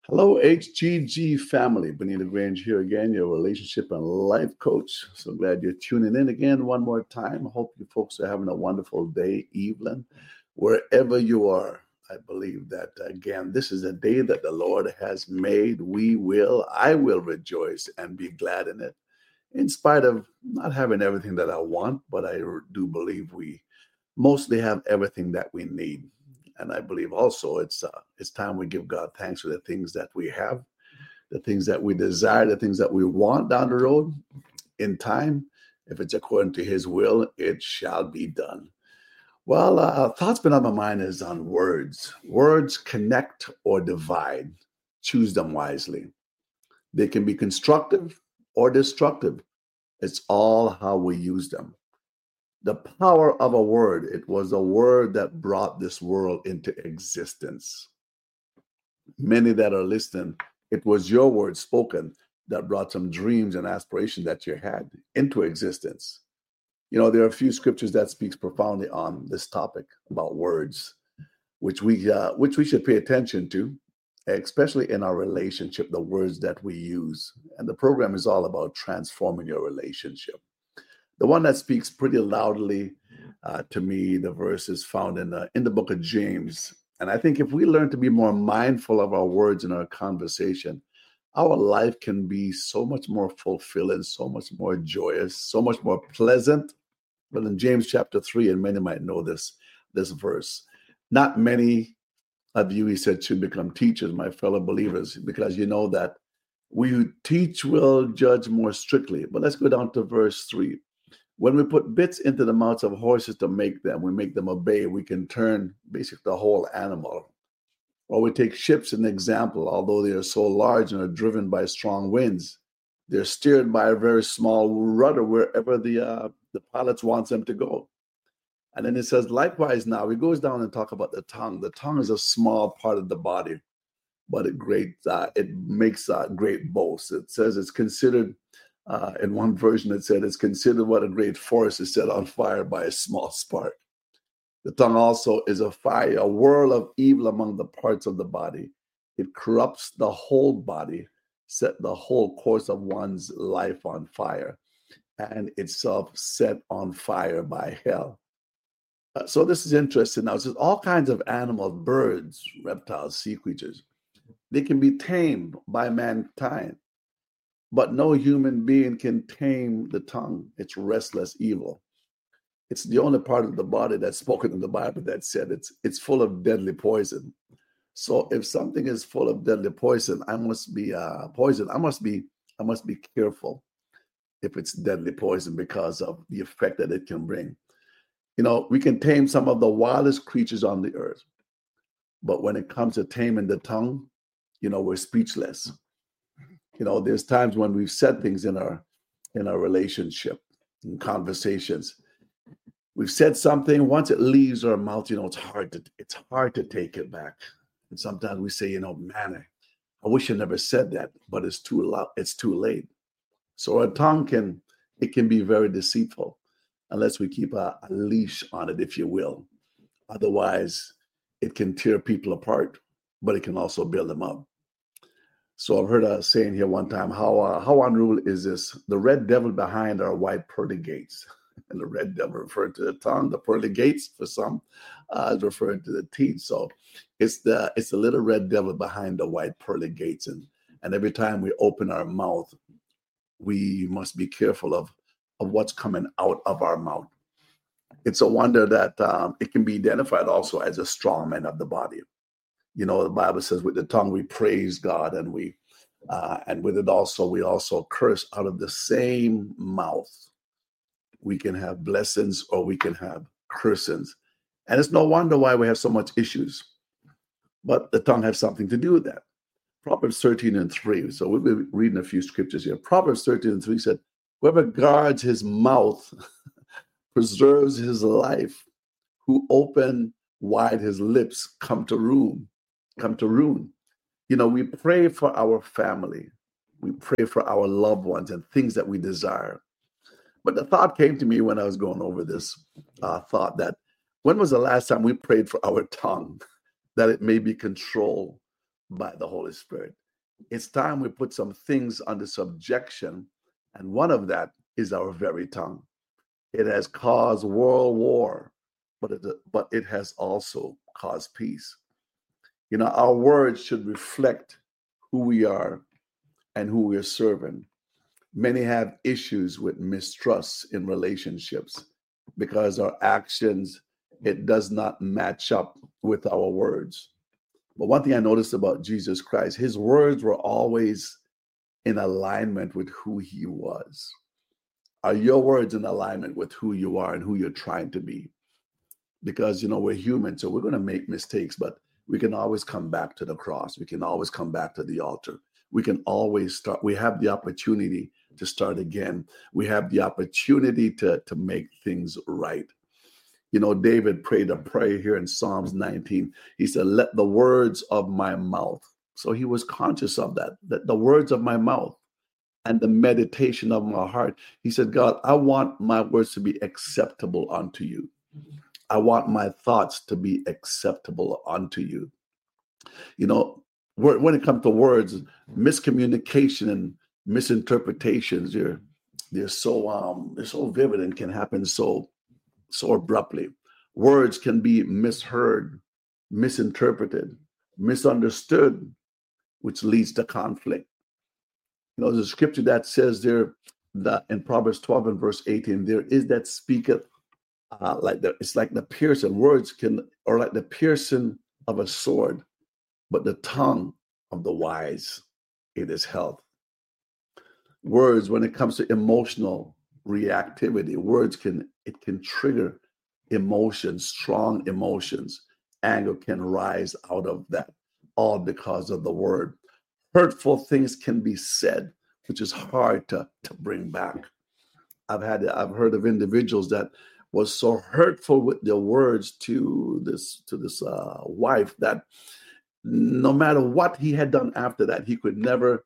Hello, HGG family. Benita Grange here again, your relationship and life coach. So glad you're tuning in again one more time. I hope you folks are having a wonderful day, evening, wherever you are. I believe that, again, this is a day that the Lord has made. I will rejoice and be glad in it, in spite of not having everything that I want, but I do believe we mostly have everything that we need. And I believe also it's time we give God thanks for the things that we have, the things that we desire, the things that we want down the road. In time, if it's according to His will, it shall be done. Well, thoughts been on my mind is on words. Words connect or divide. Choose them wisely. They can be constructive or destructive. It's all how we use them. The power of a word. It was a word that brought this world into existence. Many that are listening, it was your word spoken that brought some dreams and aspirations that you had into existence. You know, there are a few scriptures that speaks profoundly on this topic about words, which we should pay attention to, especially in our relationship, the words that we use. And the program is all about transforming your relationship. The one that speaks pretty loudly to me, the verse is found in the book of James. And I think if we learn to be more mindful of our words in our conversation, our life can be so much more fulfilling, so much more joyous, so much more pleasant. But in James chapter 3, and many might know this verse, not many of you, he said, should become teachers, my fellow believers, because you know that we who teach will judge more strictly. But let's go down to verse 3. When we put bits into the mouths of horses to make them, we make them obey, we can turn basically the whole animal. Or we take ships as an example, although they are so large and are driven by strong winds, they're steered by a very small rudder wherever the pilots wants them to go. And then it says, likewise now, he goes down and talk about the tongue. The tongue is a small part of the body, but it makes great boast. It says it's considered, in one version it said, it's considered what a great forest is set on fire by a small spark. The tongue also is a fire, a whirl of evil among the parts of the body. It corrupts the whole body, set the whole course of one's life on fire, and itself set on fire by hell. So this is interesting. Now, it says all kinds of animals, birds, reptiles, sea creatures, they can be tamed by mankind, but no human being can tame the tongue. It's restless evil. It's the only part of the body that's spoken in the Bible that said it's full of deadly poison. So if something is full of deadly poison, I must be poison. I must be careful if it's deadly poison because of the effect that it can bring. You know, we can tame some of the wildest creatures on the earth, but when it comes to taming the tongue, you know, we're speechless. You know, there's times when we've said things in our relationship, in conversations. We've said something, once it leaves our mouth, you know, it's hard to take it back. And sometimes we say, you know, man, I wish I never said that, but it's too late. So our tongue can be very deceitful unless we keep a leash on it, if you will. Otherwise, it can tear people apart, but it can also build them up. So I've heard a saying here one time, how unruly is this? The red devil behind our white pearly gates. And the red devil referring to the tongue, the pearly gates for some is referring to the teeth. So it's the little red devil behind the white pearly gates. And every time we open our mouth, we must be careful of what's coming out of our mouth. It's a wonder that it can be identified also as a strong man of the body. You know, the Bible says with the tongue we praise God, and and with it also we also curse out of the same mouth. We can have blessings or we can have cursings. And it's no wonder why we have so much issues. But the tongue has something to do with that. Proverbs 13:3. So we'll be reading a few scriptures here. Proverbs 13:3 said, whoever guards his mouth preserves his life. Who open wide his lips come to ruin. You know, we pray for our family. We pray for our loved ones and things that we desire. But the thought came to me when I was going over this thought that when was the last time we prayed for our tongue, that it may be controlled by the Holy Spirit. It's time we put some things under subjection, and one of that is our very tongue. It has caused world war, but it has also caused peace. Our words should reflect who we are and who we're serving. Many have issues with mistrust in relationships because our actions, it does not match up with our words. But one thing I noticed about Jesus Christ, his words were always in alignment with who he was. Are your words in alignment with who you are and who you're trying to be? Because, we're human, so we're going to make mistakes, but we can always come back to the cross. We can always come back to the altar. We can always start. We have the opportunity to start again. We have the opportunity to make things right. David prayed a prayer here in Psalms 19. He said, let the words of my mouth. So he was conscious of that the words of my mouth and the meditation of my heart. He said, God, I want my words to be acceptable unto you. I want my thoughts to be acceptable unto you. When it comes to words, miscommunication and misinterpretations, they're so vivid and can happen so abruptly. Words can be misheard, misinterpreted, misunderstood, which leads to conflict. There's a scripture that says there that in Proverbs 12 and verse 18, there is that speaketh it's like the piercing words or like the piercing of a sword, but the tongue of the wise, it is health. Words, when it comes to emotional reactivity, words can trigger emotions, strong emotions. Anger can rise out of that, all because of the word. Hurtful things can be said, which is hard to bring back. I've heard of individuals that was so hurtful with their words to this wife that no matter what he had done after that, he could never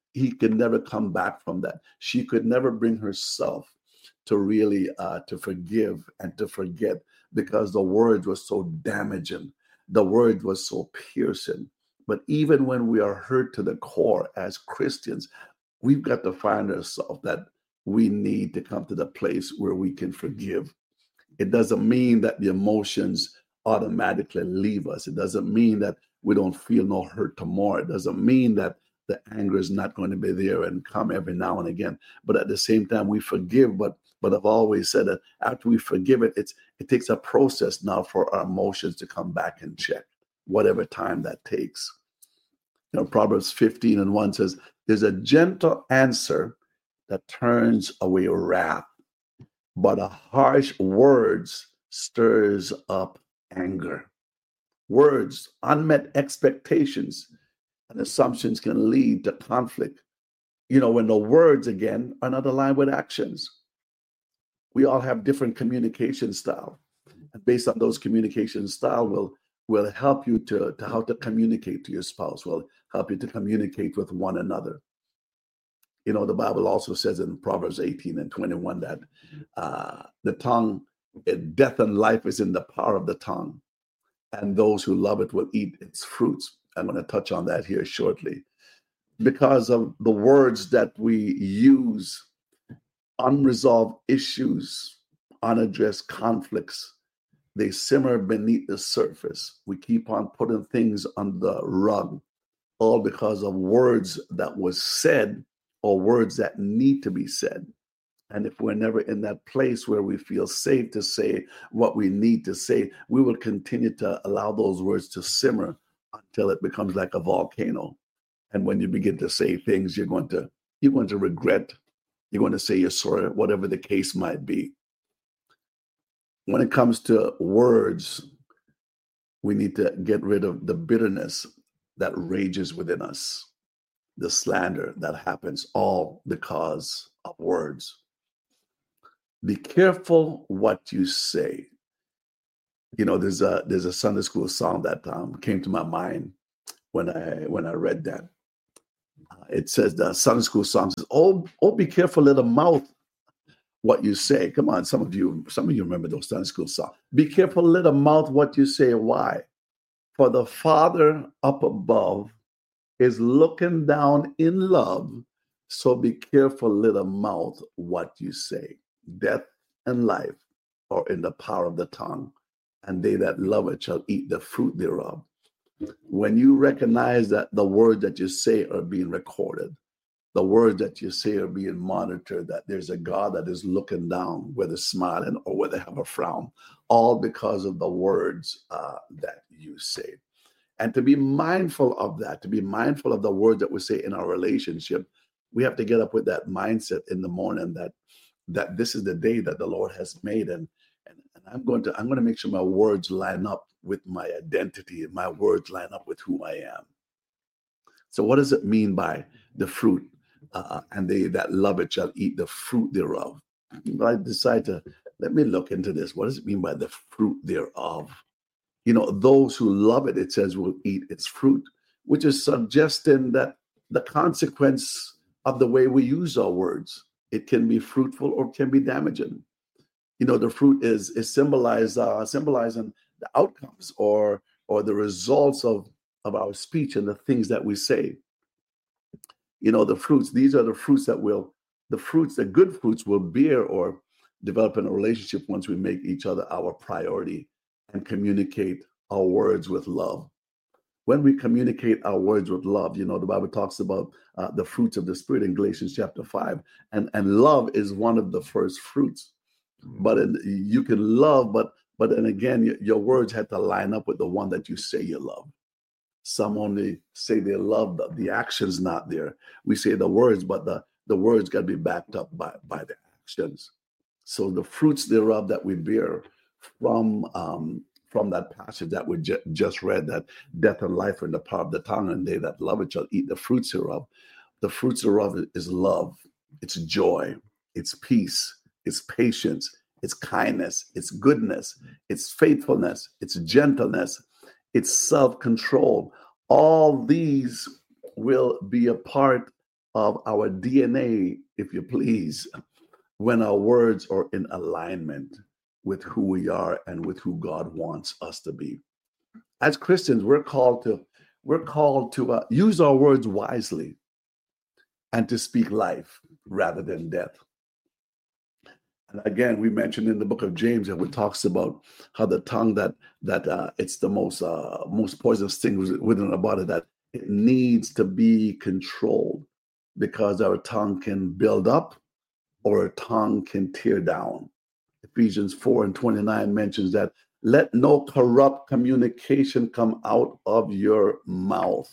come back from that. She could never bring herself to really to forgive and to forget, because the words were so damaging. The word was so piercing. But even when we are hurt to the core as Christians, we've got to find ourselves that we need to come to the place where we can forgive. It doesn't mean that the emotions automatically leave us. It doesn't mean that we don't feel no hurt tomorrow. It doesn't mean that the anger is not going to be there and come every now and again. But at the same time, we forgive. But I've always said that after we forgive it takes a process now for our emotions to come back in check, whatever time that takes. Proverbs 15 and 1 says, there's a gentle answer that turns away wrath, but a harsh words stirs up anger. Words, unmet expectations, and assumptions can lead to conflict. When the words, again, are not aligned with actions. We all have different communication style. And based on those communication style will help you to how to communicate to your spouse, will help you to communicate with one another. The Bible also says in Proverbs 18 and 21 that the tongue, death and life is in the power of the tongue, and those who love it will eat its fruits. I'm going to touch on that here shortly. Because of the words that we use, unresolved issues, unaddressed conflicts, they simmer beneath the surface. We keep on putting things on the rug, all because of words that was said or words that need to be said. And if we're never in that place where we feel safe to say what we need to say, we will continue to allow those words to simmer until it becomes like a volcano. And when you begin to say things, you're going to regret. You're going to say you're sorry, whatever the case might be. When it comes to words, we need to get rid of the bitterness that rages within us, the slander that happens, all because of words. Be careful what you say. There's a Sunday school song that came to my mind when I read that. It says, the Sunday school song says, "Oh, be careful, little mouth, what you say." Come on, some of you remember those Sunday school songs. Be careful, little mouth, what you say. Why? For the Father up above is looking down in love. So be careful, little mouth, what you say. Death and life are in the power of the tongue, and they that love it shall eat the fruit thereof. When you recognize that the words that you say are being recorded, the words that you say are being monitored, that there's a God that is looking down, whether smiling or whether have a frown, all because of the words that you say. And to be mindful of that, to be mindful of the words that we say in our relationship, we have to get up with that mindset in the morning that this is the day that the Lord has made, and I'm going to make sure my words line up with my identity, and my words line up with who I am. So what does it mean by the fruit? And they that love it shall eat the fruit thereof. But I decide to let me look into this. What does it mean by the fruit thereof? Those who love it, it says, will eat its fruit, which is suggesting that the consequence of the way we use our words, it can be fruitful or can be damaging. The fruit is symbolizing the outcomes or the results of our speech and the things that we say. The fruits, these are the fruits the good fruits will bear or develop in a relationship once we make each other our priority and communicate our words with love. When we communicate our words with love, the Bible talks about the fruits of the Spirit in Galatians chapter 5, and love is one of the first fruits. But you can love, but then again, your words have to line up with the one that you say you love. Some only say they love, the action's not there. We say the words, but the words got to be backed up by the actions. So the fruits thereof that we bear from that passage that we just read, that death and life are in the power of the tongue, and they that love it shall eat the fruits thereof. The fruits thereof is love, it's joy, it's peace, it's patience, it's kindness, it's goodness, it's faithfulness, it's gentleness, it's self-control. All these will be a part of our DNA, if you please, when our words are in alignment with who we are and with who God wants us to be. As Christians, we're called to use our words wisely and to speak life rather than death. And again, we mentioned in the book of James that it talks about how the tongue that it's the most poisonous thing within the body, that it needs to be controlled, because our tongue can build up or our tongue can tear down. Ephesians 4:29 mentions that let no corrupt communication come out of your mouth,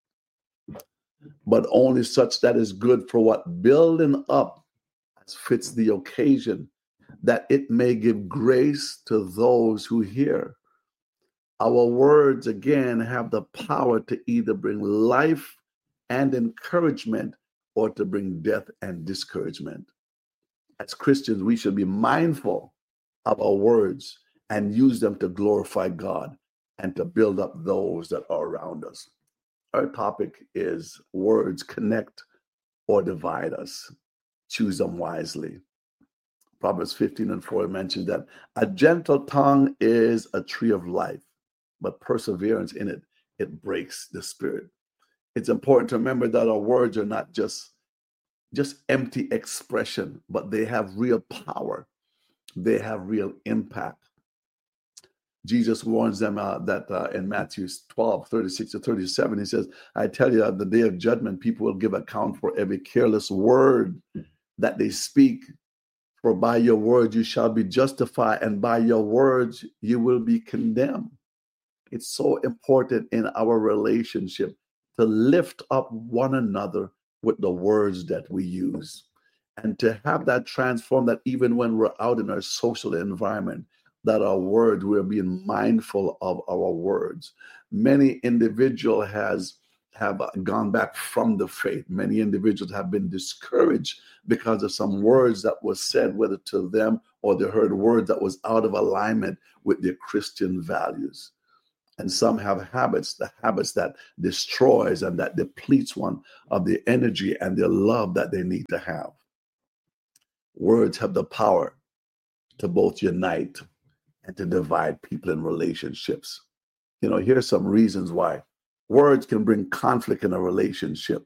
but only such that is good for what? Building up as fits the occasion, that it may give grace to those who hear. Our words, again, have the power to either bring life and encouragement or to bring death and discouragement. As Christians, we should be mindful of our words and use them to glorify God and to build up those that are around us. Our topic is words connect or divide us. Choose them wisely. Proverbs 15:4 mentions that a gentle tongue is a tree of life, but perseverance in it breaks the spirit. It's important to remember that our words are not just empty expression, but they have real power. They have real impact. Jesus warns them that in Matthew 12:36-37, he says, I tell you, at the day of judgment, people will give account for every careless word that they speak. For by your words you shall be justified, and by your words you will be condemned. It's so important in our relationship to lift up one another with the words that we use, and to have that transform, that even when we're out in our social environment, that our words, we're being mindful of our words. Many individuals have gone back from the faith. Many individuals have been discouraged because of some words that was said, whether to them or they heard words that was out of alignment with their Christian values. And some have the habits that destroys and that depletes one of the energy and the love that they need to have. Words have the power to both unite and to divide people in relationships. Here's some reasons why Words can bring conflict in a relationship.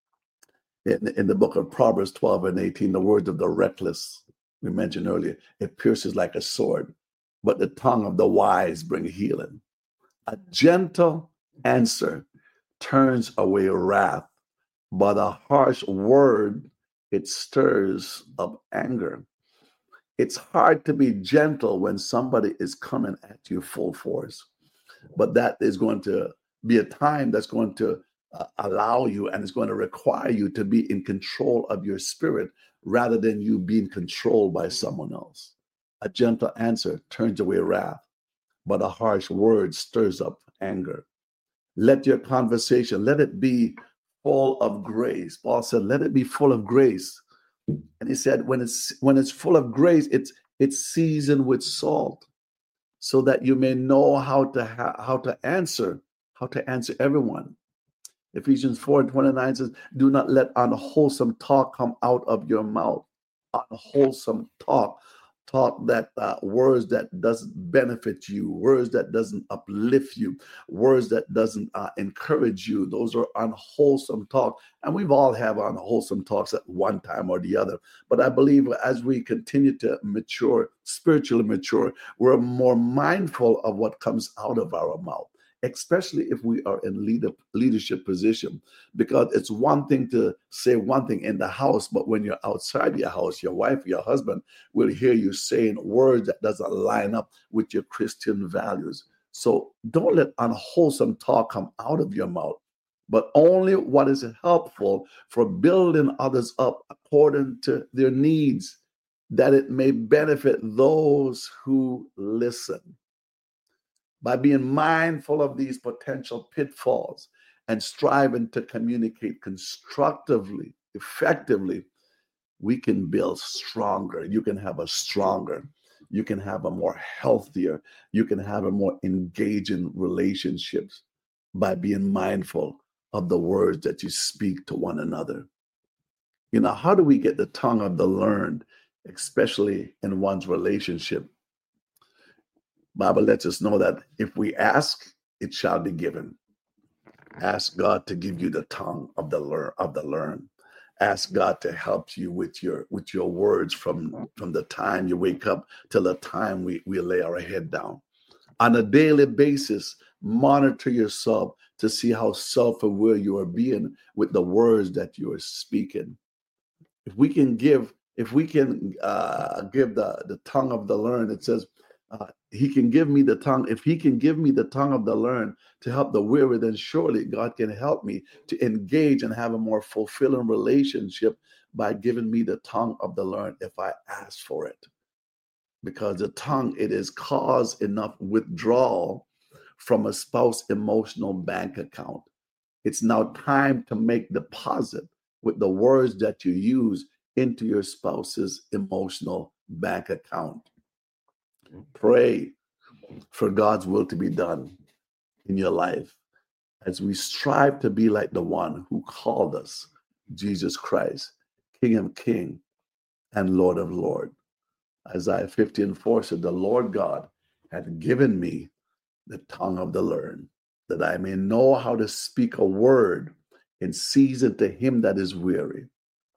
In the book of Proverbs 12 and 18, the words of the reckless, we mentioned earlier, it pierces like a sword, but the tongue of the wise bring healing. A gentle answer turns away wrath, but a harsh word, it stirs up anger. It's hard to be gentle when somebody is coming at you full force, but that is going to be a time that's going to allow you, and it's going to require you to be in control of your spirit rather than you being controlled by someone else. A gentle answer turns away wrath, but a harsh word stirs up anger. Let your conversation, let it be full of grace. Paul said, let it be full of grace. And he said, when it's full of grace, it's seasoned with salt, so that you may know how to answer everyone. Ephesians 4:29 says, do not let unwholesome talk come out of your mouth. Unwholesome talk that words that doesn't benefit you, words that doesn't uplift you, words that doesn't encourage you. Those are unwholesome talk. And we've all have unwholesome talks at one time or the other. But I believe as we continue to mature, spiritually mature, we're more mindful of what comes out of our mouth, especially if we are in leadership position, because it's one thing to say one thing in the house, but when you're outside your house, your wife, your husband will hear you saying words that doesn't line up with your Christian values. So don't let unwholesome talk come out of your mouth, but only what is helpful for building others up according to their needs, that it may benefit those who listen. By being mindful of these potential pitfalls and striving to communicate constructively, effectively, we can build stronger. You can have a more healthier, you can have a more engaging relationships by being mindful of the words that you speak to one another. You know, how do we get the tongue of the learned, especially in one's relationship? Bible lets us know that if we ask, it shall be given. Ask God to give you the tongue of the learned. Ask God to help you with your words from the time you wake up till the time we lay our head down. On a daily basis, monitor yourself to see how self-aware you are being with the words that you are speaking. If we can give the tongue of the learned, it says, he can give me the tongue. If he can give me the tongue of the learned to help the weary, then surely God can help me to engage and have a more fulfilling relationship by giving me the tongue of the learned if I ask for it. Because the tongue, it is cause enough withdrawal from a spouse's emotional bank account. It's now time to make deposit with the words that you use into your spouse's emotional bank account. Pray for God's will to be done in your life as we strive to be like the one who called us, Jesus Christ, King of Kings and Lord of Lords. Isaiah 50:4 said, the Lord God hath given me the tongue of the learned, that I may know how to speak a word in season to him that is weary.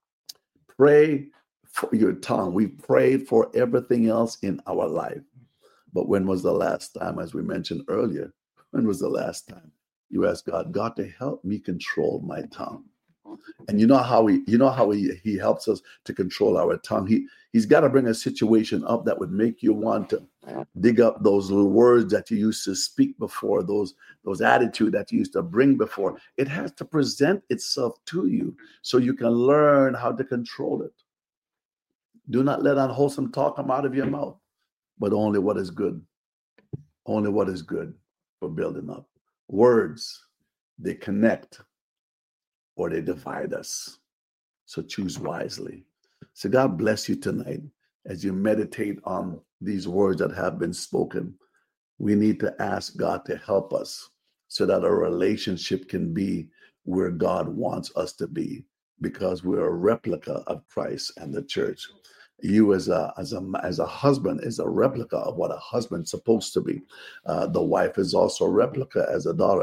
Pray for your tongue. We prayed for everything else in our life. But when was the last time, as we mentioned earlier, when was the last time you asked God to help me control my tongue? And you know how he helps us to control our tongue. He's got to bring a situation up that would make you want to dig up those little words that you used to speak before, those attitudes that you used to bring before. It has to present itself to you so you can learn how to control it. Do not let unwholesome talk come out of your mouth, but only what is good. Only what is good for building up. Words, they connect or they divide us. So choose wisely. So God bless you tonight as you meditate on these words that have been spoken. We need to ask God to help us so that our relationship can be where God wants us to be, because we're a replica of Christ and the church. You as a husband is a replica of what a husband's supposed to be. The wife is also a replica as a daughter.